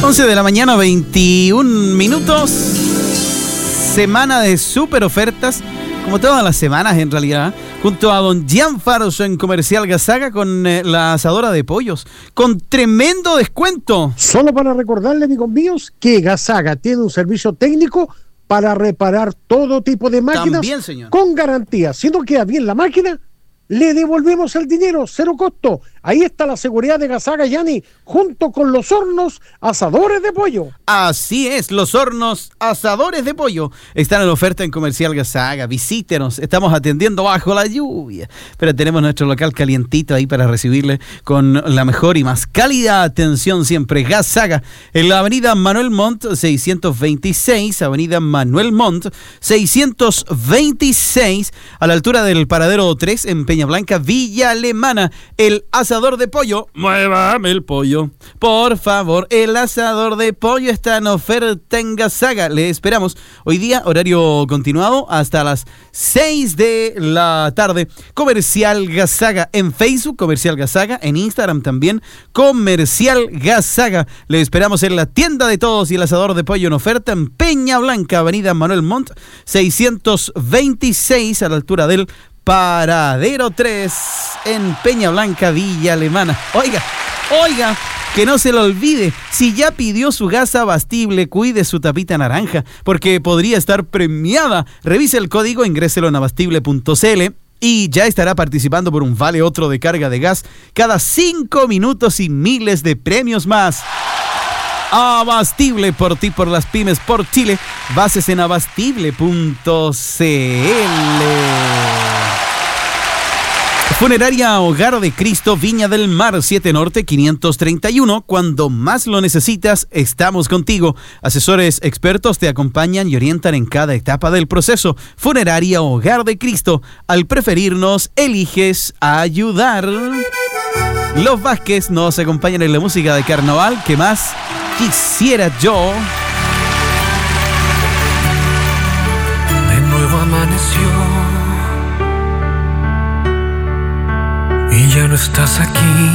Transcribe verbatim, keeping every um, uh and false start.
once de la mañana, veintiún minutos. Semana de super ofertas, como todas las semanas en realidad, junto a don Gian Faros en Comercial Gazaga con eh, la asadora de pollos, con tremendo descuento. Solo para recordarle, amigos míos, que Gazaga tiene un servicio técnico para reparar todo tipo de máquinas. También, señor. Con garantía. Si no queda bien la máquina, le devolvemos el dinero, cero costo. Ahí está la seguridad de Gazaga, Yanni, junto con los hornos asadores de pollo. Así es, los hornos asadores de pollo están en oferta en Comercial Gazaga. Visítenos, estamos atendiendo bajo la lluvia, pero tenemos nuestro local calientito ahí para recibirle con la mejor y más cálida atención siempre. Gazaga, en la avenida Manuel Montt seiscientos veintiséis, avenida Manuel Montt seiscientos veintiséis, a la altura del paradero tres en Peña Blanca, Villa Alemana. El asador de pollo, muévame el pollo, por favor. El asador de pollo está en oferta en Gazaga. Le esperamos hoy día, horario continuado hasta las seis de la tarde. Comercial Gazaga en Facebook, Comercial Gazaga en Instagram también, Comercial Gazaga. Le esperamos en la tienda de todos y el asador de pollo en oferta en Peña Blanca, avenida Manuel Montt seiscientos veintiséis, a la altura del paradero tres en Peña Blanca, Villa Alemana. Oiga, oiga, que no se lo olvide, si ya pidió su gas abastible, cuide su tapita naranja, porque podría estar premiada. Revise el código, ingréselo en abastible punto c l y ya estará participando por un vale otro de carga de gas cada cinco minutos y miles de premios más. Abastible, por ti, por las pymes, por Chile. Bases en abastible punto c l. Funeraria Hogar de Cristo, Viña del Mar, siete Norte, quinientos treinta y uno. Cuando más lo necesitas, estamos contigo. Asesores expertos te acompañan y orientan en cada etapa del proceso. Funeraria Hogar de Cristo. Al preferirnos, eliges ayudar. Los Vázquez nos acompañan en la música de carnaval. ¿Qué más quisiera yo? De nuevo amaneció y ya no estás aquí.